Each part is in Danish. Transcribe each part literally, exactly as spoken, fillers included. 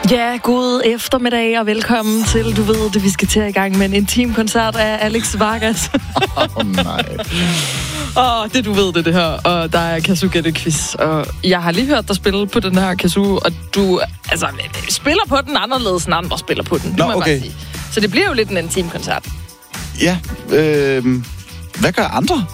Ja, god eftermiddag og velkommen til, du ved det, vi skal til i gang med en intim koncert af Alex Vargas. Åh, oh, nej. Og det, du ved det, det her. Og der er Kazoo Gætte Quiz. Og jeg har lige hørt dig spille på den her Kazoo, og du altså, spiller på den anderledes, end andre spiller på den. Det Nå, må jeg okay. bare sige. Så det bliver jo lidt en intim koncert. Ja, øh, hvad gør andre?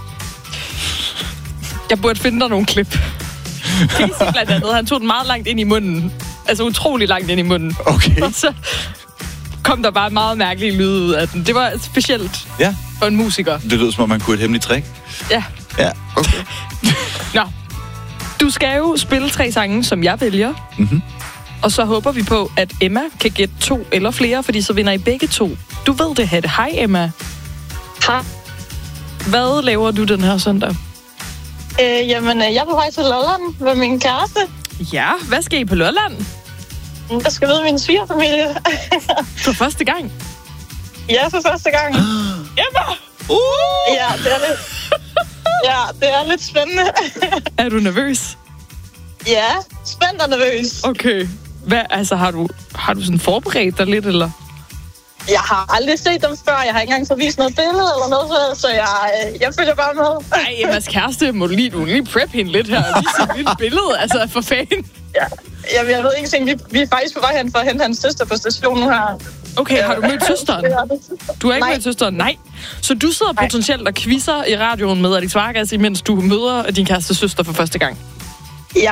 Jeg burde finde dig nogle klip. Casey blandt andet, han tog den meget langt ind i munden. Altså utrolig langt ind i munden. Okay. Og så kom der bare meget mærkelige lyde ud af den. Det var specielt Ja. for en musiker. Det lyder som om, man kunne et hemmeligt trick. Ja. Ja, okay. Nå. Du skal jo spille tre sange, som jeg vælger. Mm-hmm. Og så håber vi på, at Emma kan gætte to eller flere, fordi så vinder I begge to. Du ved det, Hatte. Hej, Emma. Hej. Hvad laver du den her søndag? Øh, jamen, jeg er på vej til Lolland med min kæreste. Ja, hvad skal I på Lolland? Jeg skal møde min svigerfamilie. For første gang? Ja, for første gang. Emma! Uh! Ja, det er lidt, ja, det er lidt spændende. Er du nervøs? Ja, spændt og nervøs. Okay. Hvad, altså, har du, har du sådan forberedt dig lidt, eller? Jeg har aldrig set dem før. Jeg har ikke engang fået vist noget billede eller noget, så jeg, jeg følger bare med. Ej, Emmas kæreste, må du lige, du lige prep hende lidt her og vise et lille billede, altså for fanden. Ja, jeg, jeg ved ingenting. Vi, vi er faktisk på vej hen for at hente hans søster på stationen nu her. Okay, har du mødt søsteren? Du har ikke Nej. mødt søsteren? Nej. Så du sidder Nej. potentielt og quizzer i radioen med Alex Vargas, imens du møder din kæreste søster for første gang. Ja.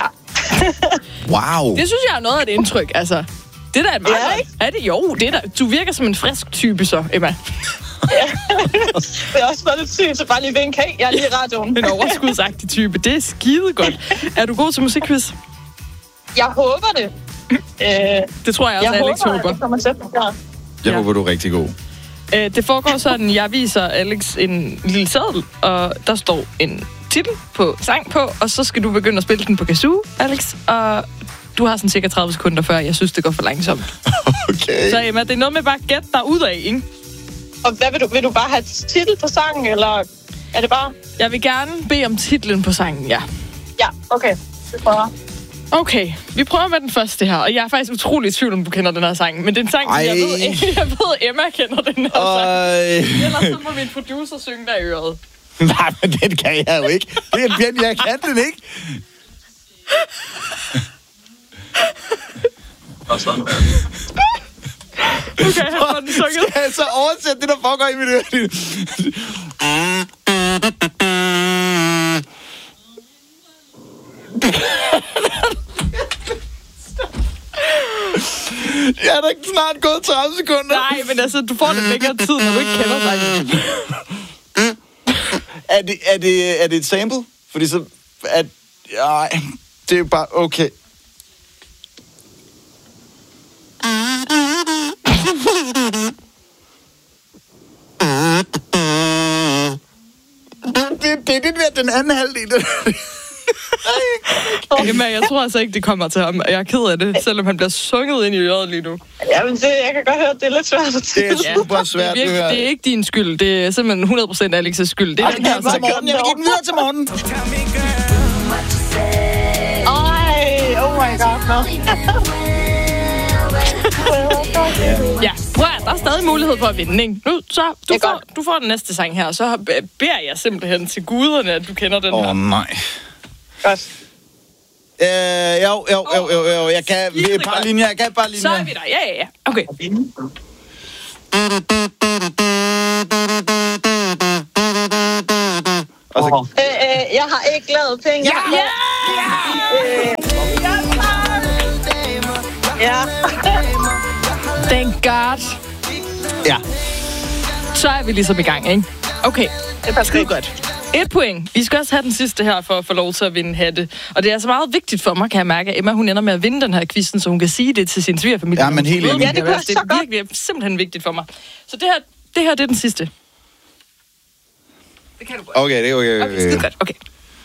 Wow. Det synes jeg er noget af et indtryk, altså. Det der er et meget Ja, godt. ikke? Er det jo? Det der. Du virker som en frisk type så, Emma. Det er også været lidt sygt, så bare lige vink. Hey, jeg er lige i radioen. En overskudsagtig type. Det er skide godt. Er du god til musikquiz? Jeg håber det. Øh, Det tror jeg også, jeg Alex håber, håber. at det kommer til at fungere. Jeg Ja. håber, du er rigtig god. Øh, det foregår sådan, jeg viser Alex en lille seddel, og der står en titel på sang på, og så skal du begynde at spille den på kazoo, Alex, og du har sådan cirka tredive sekunder før, jeg synes, det går for langsomt. Okay. Så Emma, det er noget med bare at gætte dig ud af, ikke? Og hvad vil du? Vil du bare have titel på sangen, eller er det bare... Jeg vil gerne bede om titlen på sangen, ja. Ja, okay. Vi prøver. Okay, vi prøver med den første her, og jeg er faktisk utrolig i tvivl, om du kender den her sang, men det er en sang, som jeg ved, jeg ved, Emma kender den her sang. Øj. Ellers så må min producer synge der i øret. Nej, men den kan jeg jo ikke. Det er den, jeg kan den ikke. Okay, han får den sunget. Skal jeg så oversætte det, der foregår i mit øre? Jeg er da snart gået tredive sekunder. Nej, men altså, du får lidt længere tid, når du ikke kender sangen. Er det, er det, er det et sample? Fordi så... At, ej, det er jo bare okay. Det, det, det er den anden halvdel. Emma, jeg tror altså ikke, det kommer til ham. Jeg er ked af det, selvom han bliver sunget ind i øret lige nu. Ja, men det, jeg kan godt høre, at det er lidt svært at Det er til. super svært, det, er det virkelig, her. det er ikke din skyld. Det er simpelthen hundrede procent Alex' skyld. Det er Ej, den her jeg vil sang. til morgen. Jeg vil give den videre til morgen. Ej, oh my god, no. Ja, prøv at, der er stadig mulighed for at vinde, ikke? Nu, så, du, Det er får, godt. du får den næste sang her, og så beder jeg simpelthen til guderne, at du kender den Åh, her. oh, nej. Godt. Øh, jo, jo, jo, jo, jo. Jeg kan Skide et par godt. linjer. Jeg kan et par linjer. Så er vi der. Ja, ja, ja. Okay. Og så, Øh, øh, jeg har ikke lavet penge. Ja! Øh, ja. Thank God. ja. Så er vi ligesom i gang, ikke? Okay, Det er skide perfekt. godt. Et point. Vi skal også have den sidste her for at få lov til at vinde hatte. Og det er altså meget vigtigt for mig, kan jeg mærke, at Emma hun ender med at vinde den her quizzen, så hun kan sige det til sin svigerfamilie. Ja, men helt enig. Ja, det kunne jeg det så er godt. virkelig simpelthen vigtigt for mig. Så det her, det her det er den sidste. Det kan du godt. Okay, det er okay. Okay, skide godt. Okay.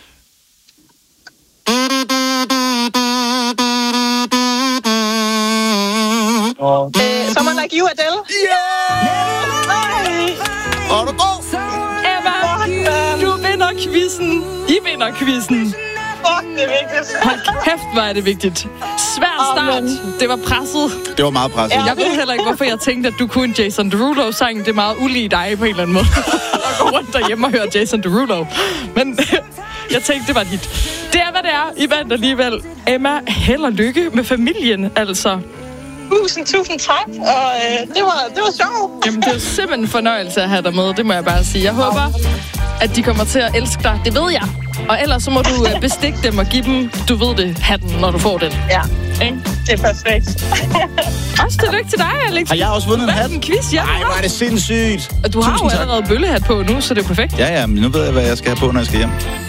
Øh, Someone Like You, Adele. Yeah! Ej. Og du går. Emma, du vinder quizzen. I vinder quizzen. Fuck, det er vigtigt. Hold kæft, hvor er det vigtigt. Svær start. Amen. Det var presset. Det var meget presset. Ja. Jeg ved heller ikke, hvorfor jeg tænkte, at du kunne en Jason Derulo-sang. Det er meget ulige dig på en eller anden måde. At gå rundt derhjemme og høre Jason Derulo. Men jeg tænkte, det var dit. Det er, hvad det er. I vandt alligevel. Emma, held og lykke med familien, altså. Tusind, tusind tak. Og øh, det var, det var sjovt. Jamen, det er simpelthen en fornøjelse at have dig med. Det må jeg bare sige. Jeg håber, at de kommer til at elske dig. Det ved jeg. Og ellers så må du øh, bestikke dem og give dem, du ved det, hatten, når du får den. Ja, ikke? Det er perfekt. Også tillykke til dig, Alex. Har jeg også vundet en hat? en quiz, ja. Nej, hvor er det sindssygt. Og du har Tusind jo tak. allerede bøllehat på nu, så det er perfekt. Ja, ja, men nu ved jeg, hvad jeg skal have på, når jeg skal hjem.